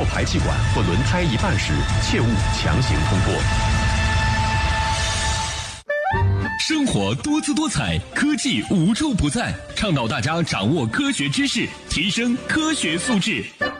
排气管或轮胎一半时，切勿强行通过。 生活多姿多彩，科技无处不在，倡导大家掌握科学知识，提升科学素质。